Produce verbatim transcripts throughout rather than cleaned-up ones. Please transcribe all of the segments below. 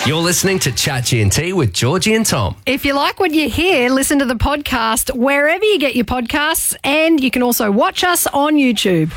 You're listening to Chat G and T with Georgie and Tom. If you like what you hear, listen to the podcast wherever you get your podcasts, and you can also watch us on YouTube.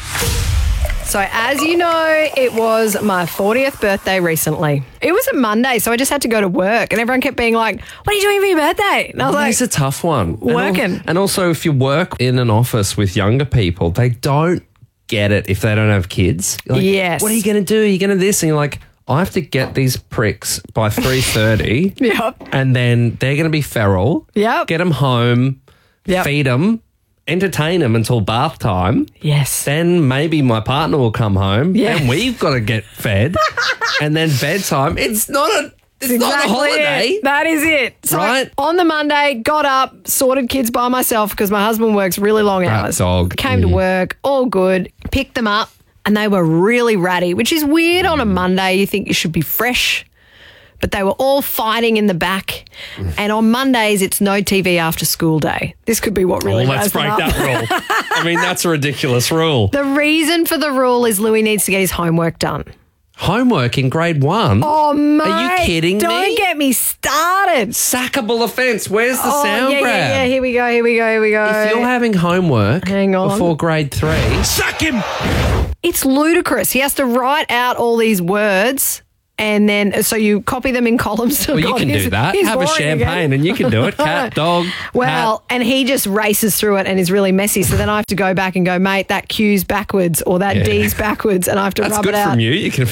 So as you know, it was my fortieth birthday recently. It was a Monday, so I just had to go to work, and everyone kept being like, what are you doing for your birthday? And I was like, it's a tough one. Working. And, al- and also, if you work in an office with younger people, they don't get it if they don't have kids. You're like, yes. What are you going to do? Are you going to this? And you're like, I have to get these pricks by three thirty. Yep. And then they're going to be feral. Yep. Get them home. Yep. Feed them. Entertain them until bath time. Yes. Then maybe my partner will come home. Yeah. And we've got to get fed. And then bedtime. It's not a... It's Exactly not a holiday. it. That is it. So Right? on the Monday, got up, sorted kids by myself because my husband works really long Rat hours. dog. Came to Mm. work, all good, picked them up, and they were really ratty, which is weird on a Monday. You think you should be fresh. But they were all fighting in the back. And on Mondays, it's no T V after school day. This could be what really Well, let's goes them break up. that rule. I mean, that's a ridiculous rule. The reason for the rule is Louis needs to get his homework done. Homework in grade one? Oh, mate. Are you kidding Don't me? get me started. Sackable offence. Where's the Oh, sound yeah, grab? yeah, yeah. Here we go, here we go, here we go. If you're having homework Hang on. before grade three, sack him. It's ludicrous. He has to write out all these words, and then so you copy them in columns. Well, you God, can he's- do that. he's Have a boring champagne again. and you can do it. Cat, dog, Well, hat. and he just races through it and is really messy. So then I have to go back and go, mate, that Q's backwards or that Yeah. D's backwards, and I have to That's rub good it out. from you. You can.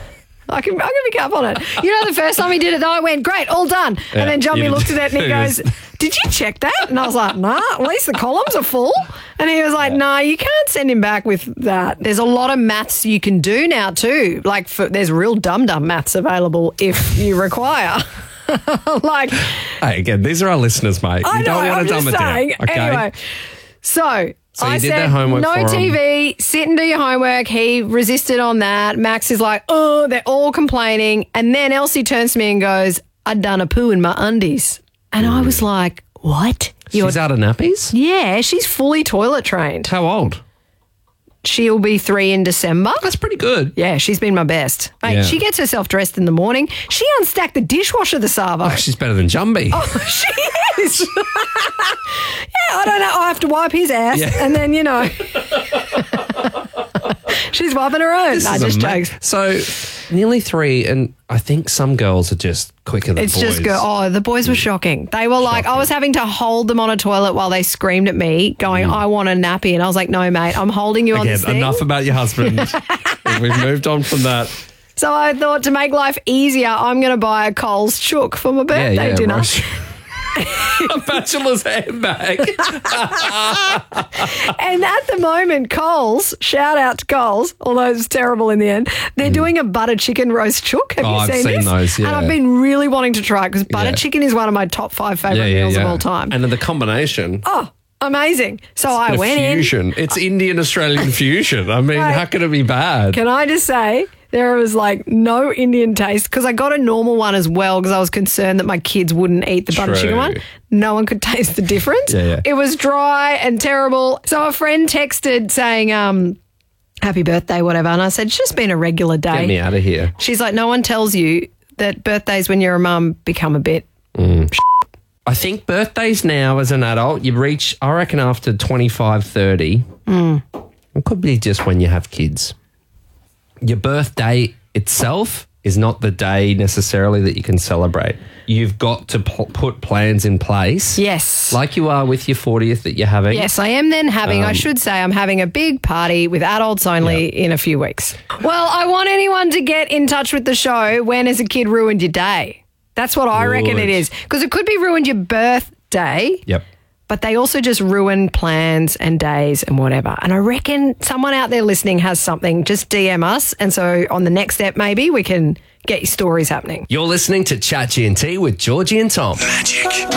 I can, I can pick up on it. You know, the first time he did it, though, I went, great, all done. Yeah, and then Johnny you looked at it and he goes, did. did you check that? And I was like, nah, at least the columns are full. And he was like, nah, you can't send him back with that. There's a lot of maths you can do now too. Like, for, there's real dumb-dumb maths available if you require. like, Hey, again, these are our listeners, mate. I You know, don't want I'm to dumb just it down. saying. Okay. Anyway, so... So you I did said, their homework no for T V, sit and do your homework. He resisted on that. Max is like, oh, they're all complaining. And then Elsie turns to me and goes, I'd done a poo in my undies. And I was like, what? You're- She's out of nappies? yeah, she's fully toilet trained. How old? She'll be three in December. That's pretty good. Yeah, she's been my best. Mate, Yeah. she gets herself dressed in the morning. She unstacked the dishwasher, the Savo. Oh, she's better than Jumbie. She is. yeah, I don't know. I have to wipe his ass, Yeah. and then you know, she's wiping her own. This No, is just ama- jokes. So nearly three, and I think some girls are just quicker than It's boys. just go. Oh, the boys were shocking. They were like, I was having to hold them on a toilet while they screamed at me, going, "I want a nappy," and I was like, "No, mate, I'm holding you on Again, this thing." enough about your husband. We've moved on from that. So I thought to make life easier, I'm going to buy a Coles chook for my birthday yeah, yeah, dinner. right. A bachelor's handbag. And at the moment, Coles, shout out to Coles, although it's terrible in the end, they're doing a butter chicken roast chook. Have Oh, you I've seen, seen this? those, yeah. And I've been really wanting to try it because butter Yeah. chicken is one of my top five favourite yeah, yeah, meals yeah. of all time. And the combination. oh, amazing. So I a went in. fusion. It's Indian Australian fusion. I mean, Right. how could it be bad? Can I just say, there was like no Indian taste because I got a normal one as well because I was concerned that my kids wouldn't eat the butter True. chicken one. No one could taste the difference. Yeah, yeah. It was dry and terrible. So a friend texted saying, um, happy birthday, whatever. And I said, it's just been a regular day. Get me out of here. She's like, no one tells you that birthdays when you're a mum become a bit. I think birthdays now as an adult, you reach, I reckon, after twenty-five, thirty. Mm. It could be just when you have kids. Your birthday itself is not the day necessarily that you can celebrate. You've got to p- put plans in place. Yes. Like you are with your fortieth that you're having. Yes, I am then having, Um, I should say, I'm having a big party with adults only in a few weeks. Well, I want anyone to get in touch with the show. When has a kid ruined your day? That's what I reckon it Good. is. Because it could be ruined your birthday, Yep. but they also just ruin plans and days and whatever. And I reckon someone out there listening has something. Just D M us. And so on the next step, maybe we can get your stories happening. You're listening to Chat G and T with Georgie and Tom. Magic.